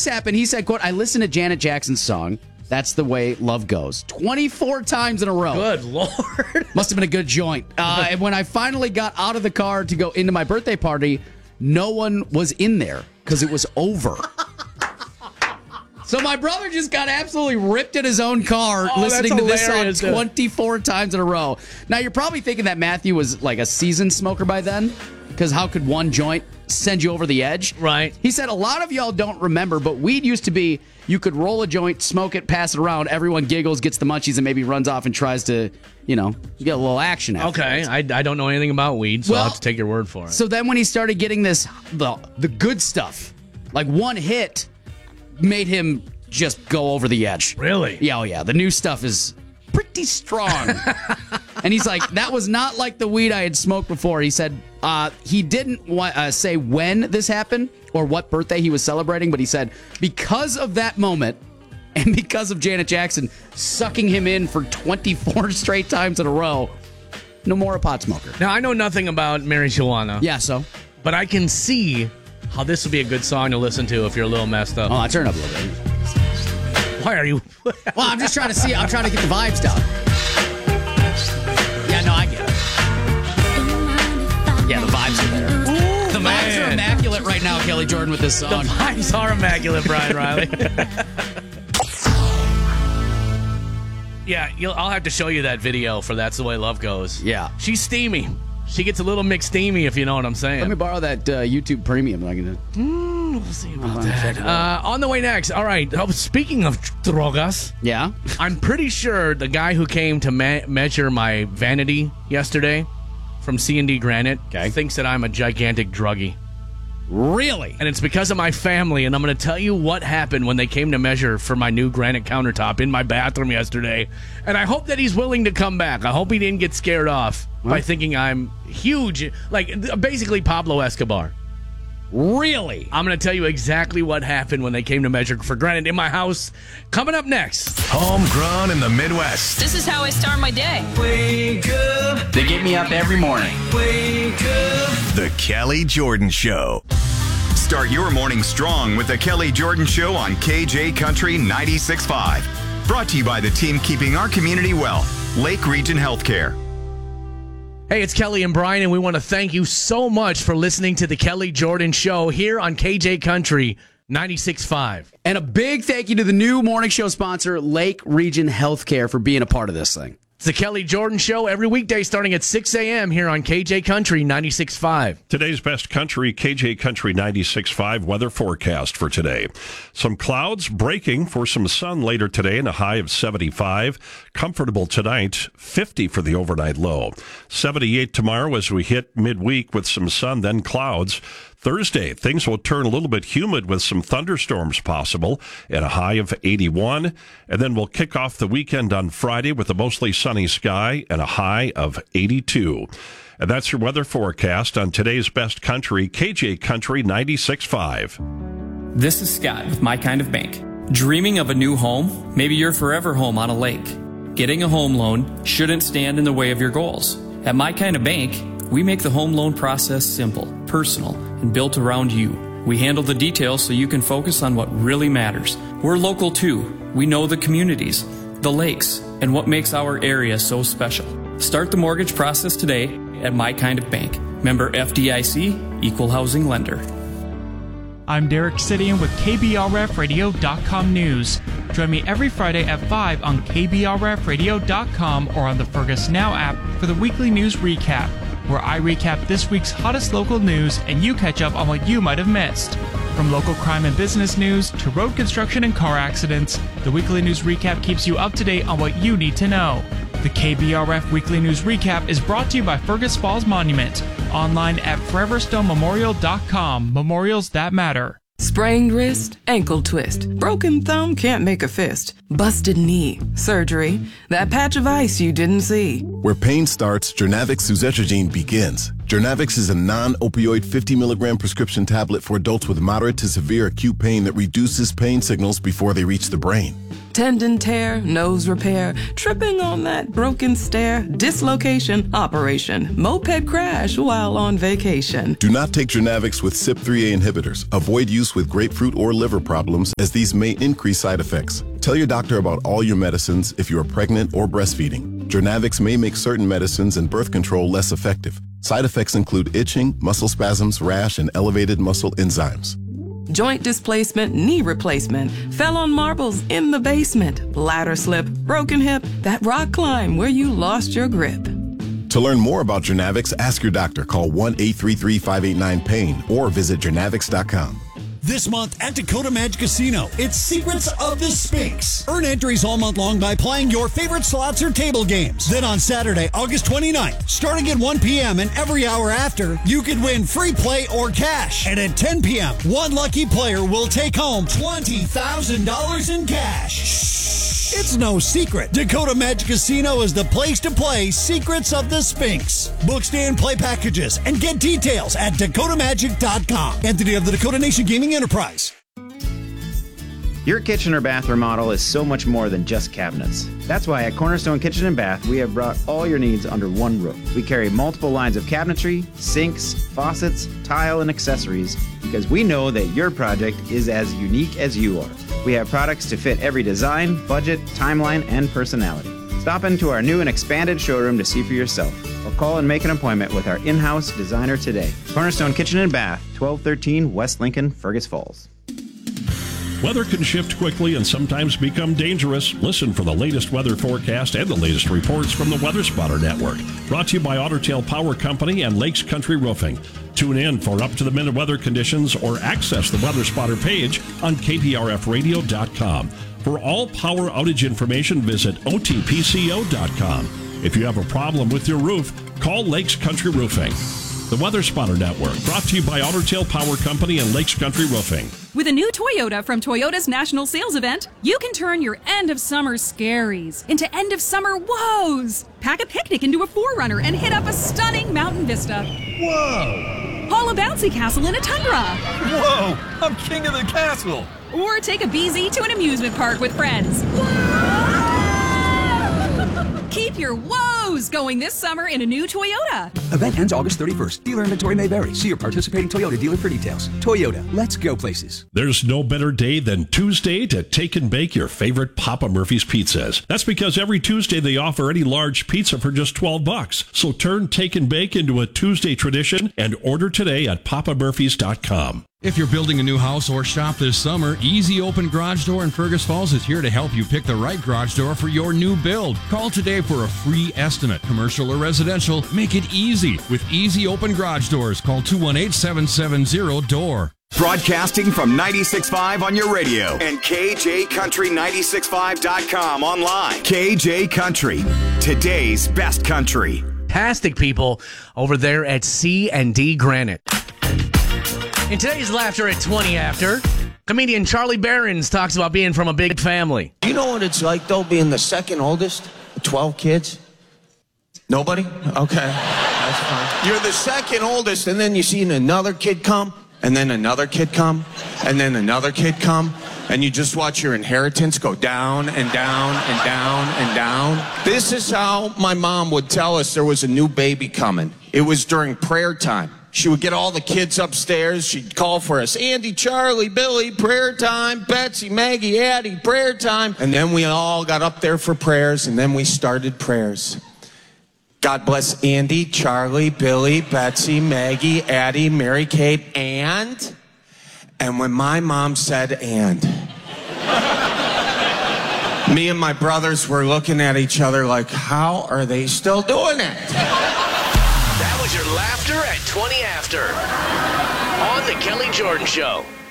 this happened, he said, quote, I listened to Janet Jackson's song, That's the Way Love Goes, 24 times in a row. Good Lord. Must have been a good joint. And when I finally got out of the car to go into my birthday party, no one was in there because it was over. So my brother just got absolutely ripped in his own car listening to this song 24 times in a row. Now, you're probably thinking that Matthew was like a seasoned smoker by then, because how could one joint send you over the edge? Right. He said a lot of y'all don't remember, but weed used to be you could roll a joint, smoke it, pass it around, everyone giggles, gets the munchies, and maybe runs off and tries to, get a little action after. Okay, I don't know anything about weed, so I'll have to take your word for it. So then when he started getting the good stuff, like one hit made him just go over the edge. Really? Yeah, oh yeah. The new stuff is pretty strong. And he's like, that was not like the weed I had smoked before. He said he didn't say when this happened or what birthday he was celebrating, but he said because of that moment and because of Janet Jackson sucking him in for 24 straight times in a row, no more a pot smoker. Now, I know nothing about Mary Joanna. Yeah, so? But I can see how this would be a good song to listen to if you're a little messed up. Oh, I turn up a little bit. Why are you? Well, I'm just trying to see. I'm trying to get the vibes down. Yeah, no, I get it. Yeah, the vibes are there. Ooh, the vibes are immaculate right now, Kelly Jordan, with this song. The vibes are immaculate, Brian Riley. Yeah, I'll have to show you that video for That's the Way Love Goes. Yeah. She's steamy. She gets a little McSteamy, if you know what I'm saying. Let me borrow that YouTube Premium. We'll see about that. On the way next. All right. Speaking of drogas. Yeah? I'm pretty sure the guy who came to measure my vanity yesterday from C&D Granite thinks that I'm a gigantic druggie. Really? And it's because of my family, and I'm going to tell you what happened when they came to measure for my new granite countertop in my bathroom yesterday. And I hope that he's willing to come back. I hope he didn't get scared off by thinking I'm huge, like basically Pablo Escobar. Really? I'm going to tell you exactly what happened when they came to measure for granite in my house. Coming up next. Homegrown in the Midwest. This is how I start my day. Wake up. They get me up every morning. Wake up. The Kelly Jordan Show. Start your morning strong with the Kelly Jordan Show on KJ Country 96.5. Brought to you by the team keeping our community well, Lake Region Healthcare. Hey, it's Kelly and Brian, and we want to thank you so much for listening to the Kelly Jordan Show here on KJ Country 96.5. And a big thank you to the new morning show sponsor, Lake Region Healthcare, for being a part of this thing. It's the Kelly Jordan Show every weekday starting at 6 a.m. here on KJ Country 96.5. Today's best country, KJ Country 96.5 weather forecast for today. Some clouds breaking for some sun later today and a high of 75. Comfortable tonight, 50 for the overnight low. 78 tomorrow as we hit midweek with some sun, then clouds. Thursday, things will turn a little bit humid with some thunderstorms possible and a high of 81. And then we'll kick off the weekend on Friday with a mostly sunny sky and a high of 82. And that's your weather forecast on today's best country, KJ Country 96.5. This is Scott with My Kind of Bank. Dreaming of a new home? Maybe your forever home on a lake. Getting a home loan shouldn't stand in the way of your goals. At My Kind of Bank, we make the home loan process simple, personal, and built around you. We handle the details so you can focus on what really matters. We're local too. We know the communities, the lakes, and what makes our area so special. Start the mortgage process today at My Kind of Bank. Member FDIC, Equal Housing Lender. I'm Derek Sidian with KBRFradio.com News. Join me every Friday at 5 on KBRFradio.com or on the Fergus Now app for the weekly news recap, where I recap this week's hottest local news and you catch up on what you might have missed. From local crime and business news to road construction and car accidents, the weekly news recap keeps you up to date on what you need to know. The KBRF Weekly News Recap is brought to you by Fergus Falls Monument, online at foreverstonmemorial.com. Memorials that matter. Sprained wrist, ankle twist, broken thumb can't make a fist, busted knee, surgery, that patch of ice you didn't see. Where pain starts, Jernavix suzetrigine begins. Jernavix is a non-opioid 50 milligram prescription tablet for adults with moderate to severe acute pain that reduces pain signals before they reach the brain. Tendon tear, nose repair, tripping on that broken stair, dislocation, operation, moped crash while on vacation. Do not take Jernavix with CYP3A inhibitors. Avoid use with grapefruit or liver problems, as these may increase side effects. Tell your doctor about all your medicines if you are pregnant or breastfeeding. Jernavix may make certain medicines and birth control less effective. Side effects include itching, muscle spasms, rash, and elevated muscle enzymes. Joint displacement, knee replacement, fell on marbles in the basement, ladder slip, broken hip, that rock climb where you lost your grip. To learn more about Jernavix, ask your doctor. Call 1-833-589-PAIN or visit jernavix.com. This month at Dakota Magic Casino, it's Secrets of the Sphinx. Earn entries all month long by playing your favorite slots or table games. Then on Saturday, August 29th, starting at 1 p.m. and every hour after, you could win free play or cash. And at 10 p.m., one lucky player will take home $20,000 in cash. Shh. It's no secret. Dakota Magic Casino is the place to play Secrets of the Sphinx. Book, stay, and play packages and get details at dakotamagic.com. Entity of the Dakota Nation Gaming Enterprise. Your kitchen or bath remodel is so much more than just cabinets. That's why at Cornerstone Kitchen and Bath, we have brought all your needs under one roof. We carry multiple lines of cabinetry, sinks, faucets, tile, and accessories because we know that your project is as unique as you are. We have products to fit every design, budget, timeline, and personality. Stop into our new and expanded showroom to see for yourself, or call and make an appointment with our in-house designer today. Cornerstone Kitchen and Bath, 1213 West Lincoln, Fergus Falls. Weather can shift quickly and sometimes become dangerous. Listen for the latest weather forecast and the latest reports from the Weather Spotter Network. Brought to you by Otter Tail Power Company and Lakes Country Roofing. Tune in for up-to-the-minute weather conditions or access the Weather Spotter page on kprfradio.com. For all power outage information, visit otpco.com. If you have a problem with your roof, call Lakes Country Roofing. The Weather Spotter Network, brought to you by Otter Tail Power Company and Lakes Country Roofing. With a new Toyota from Toyota's National Sales Event, you can turn your end-of-summer scaries into end-of-summer woes. Pack a picnic into a 4Runner and hit up a stunning mountain vista. Whoa! Haul a bouncy castle in a Tundra. Whoa! I'm king of the castle! Or take a BZ to an amusement park with friends. Keep your woes going this summer in a new Toyota. Event ends August 31st. Dealer inventory may vary. See your participating Toyota dealer for details. Toyota, let's go places. There's no better day than Tuesday to take and bake your favorite Papa Murphy's pizzas. That's because every Tuesday they offer any large pizza for just $12. So turn take and bake into a Tuesday tradition and order today at papamurphys.com. If you're building a new house or shop this summer, Easy Open Garage Door in Fergus Falls is here to help you pick the right garage door for your new build. Call today for a free estimate. Commercial or residential, make it easy with Easy Open Garage Doors. Call 218-770-DOOR. Broadcasting from 96.5 on your radio and KJCountry965.com online. KJ Country, today's best country. Fantastic people over there at C&D Granite. In today's Laughter at 20 After, comedian Charlie Berens talks about being from a big family. Do you know what it's like, though, being the second oldest? 12 kids? Nobody? Okay, that's fine. You're the second oldest, and then you see another kid come, and then another kid come, and then another kid come, and you just watch your inheritance go down and down and down and down. This is how my mom would tell us there was a new baby coming. It was during prayer time. She would get all the kids upstairs. She'd call for us. Andy, Charlie, Billy, prayer time. Betsy, Maggie, Addie, prayer time. And then we all got up there for prayers, and then we started prayers. God bless Andy, Charlie, Billy, Betsy, Maggie, Addie, Mary Kate, and when my mom said and, me and my brothers were looking at each other like, how are they still doing it? That was your Laughter at 20 After on The Kelly Jordan Show.